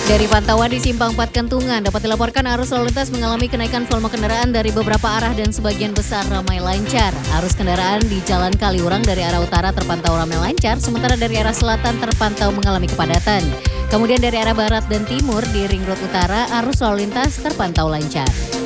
Dari pantauan di Simpang 4 Kentungan, dapat dilaporkan arus lalu lintas mengalami kenaikan volume kendaraan dari beberapa arah dan sebagian besar ramai lancar. Arus kendaraan di Jalan Kaliurang dari arah utara terpantau ramai lancar, sementara dari arah selatan terpantau mengalami kepadatan. Kemudian dari arah barat dan timur di Ring Road Utara, arus lalu lintas terpantau lancar.